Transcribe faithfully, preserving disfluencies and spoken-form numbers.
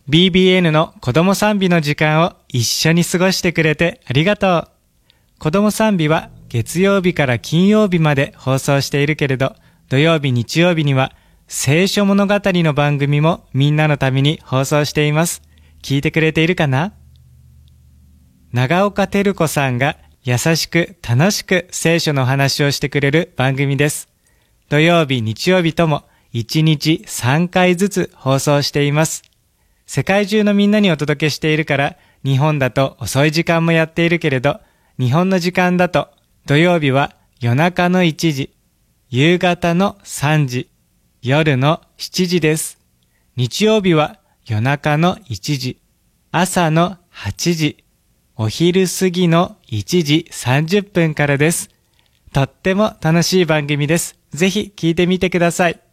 ビービーエヌ の子供賛美の時間を一緒に過ごしてくれてありがとう。子供賛美は月曜日から金曜日まで放送しているけれど、土曜日日曜日には聖書物語の番組もみんなのために放送しています。聞いてくれているかな？長岡照子さんが優しく楽しく聖書の話をしてくれる番組です。土曜日日曜日ともいちにちさんかいずつ放送しています。世界中のみんなにお届けしているから、日本だと遅い時間もやっているけれど、日本の時間だと土曜日は夜中のいちじ、夕方のさんじ、夜のしちじです。日曜日は夜中のいちじ、朝のはちじ、お昼過ぎのいちじさんじゅっぷんからです。とっても楽しい番組です。ぜひ聞いてみてください。